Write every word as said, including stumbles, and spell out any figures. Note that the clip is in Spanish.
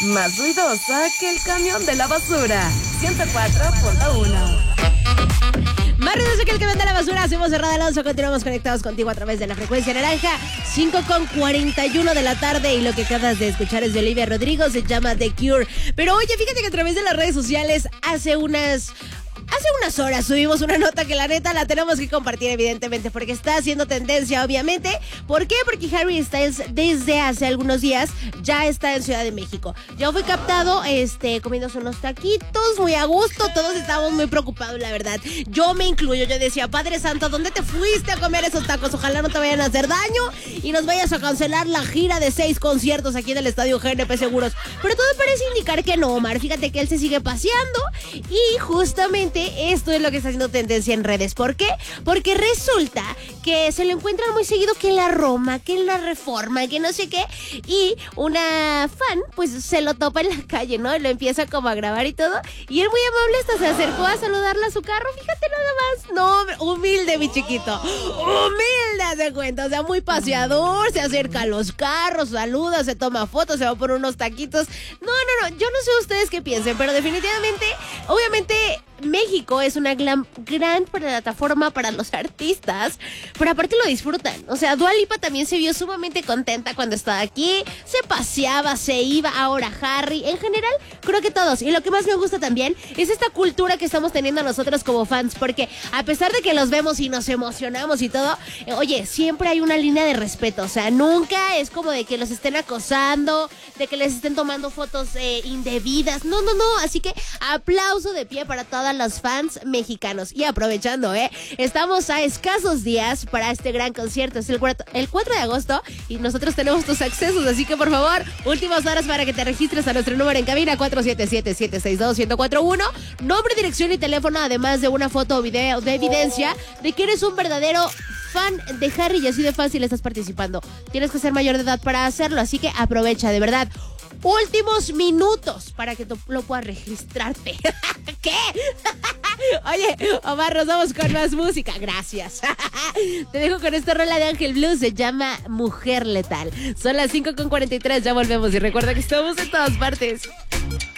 más ruidosa que el camión de la basura. ciento cuatro punto uno. Más ruidoso que el camión de la basura. Somos Cerrada Alonso. Continuamos conectados contigo a través de la frecuencia naranja. cinco con cuarenta y uno de la tarde. Y lo que acabas de escuchar es de Olivia Rodrigo. Se llama The Cure. Pero oye, fíjate que a través de las redes sociales hace unas... Hace unas horas subimos una nota que la neta la tenemos que compartir, evidentemente, porque está haciendo tendencia, obviamente. ¿Por qué? Porque Harry Styles desde hace algunos días ya está en Ciudad de México. Ya fue captado este, comiéndose unos taquitos muy a gusto. Todos estábamos muy preocupados, la verdad. Yo me incluyo. Yo decía, Padre Santo, ¿dónde te fuiste a comer esos tacos? Ojalá no te vayan a hacer daño y nos vayas a cancelar la gira de seis conciertos aquí en el Estadio G N P Seguros. Pero todo parece indicar que no, Omar. Fíjate que él se sigue paseando y justamente esto es lo que está haciendo tendencia en redes. ¿Por qué? Porque resulta que se lo encuentran muy seguido que en la Roma, que en la Reforma, que no sé qué. Y una fan, pues, se lo topa en la calle, ¿no? Y lo empieza como a grabar y todo. Y él muy amable hasta se acercó a saludarle a su carro. Fíjate nada más. No, humilde, mi chiquito. Humilde, hace cuenta. O sea, muy paseador. Se acerca a los carros, saluda, se toma fotos, se va por unos taquitos. No, no, no. Yo no sé ustedes qué piensen, pero definitivamente, obviamente... México es una gran, gran plataforma para los artistas, pero aparte lo disfrutan. O sea, Dua Lipa también se vio sumamente contenta cuando estaba aquí, se paseaba, se iba, ahora Harry. En general, creo que todos. Y lo que más me gusta también es esta cultura que estamos teniendo nosotros como fans, porque a pesar de que los vemos y nos emocionamos y todo, eh, oye, siempre hay una línea de respeto. O sea, nunca es como de que los estén acosando, de que les estén tomando fotos eh, indebidas. No, no, no. Así que aplauso de pie para todos los fans mexicanos. Y aprovechando, ¿eh? Estamos a escasos días para este gran concierto. Es el cuatro, el cuatro de agosto y nosotros tenemos tus accesos. Así que, por favor, últimas horas para que te registres a nuestro número en cabina cuatro siete siete, siete seis dos, uno cero cuatro uno. Nombre, dirección y teléfono, además de una foto o video de evidencia de que eres un verdadero fan de Harry y así de fácil estás participando. Tienes que ser mayor de edad para hacerlo, así que aprovecha, de verdad. Últimos minutos para que tú lo puedas registrarte. ¿Qué? Oye, Omar, nos vamos con más música. Gracias. Te dejo con esta rola de Ángel Blues. Se llama Mujer Letal. Son las cinco con cuarenta y tres. Ya volvemos. Y recuerda que estamos en todas partes.